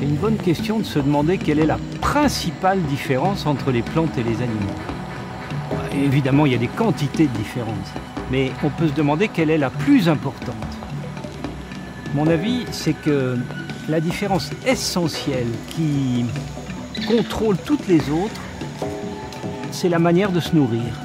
C'est une bonne question de se demander quelle est la principale différence entre les plantes et les animaux. Évidemment, il y a des quantités de différences, mais on peut se demander quelle est la plus importante. Mon avis, c'est que la différence essentielle qui contrôle toutes les autres, c'est la manière de se nourrir.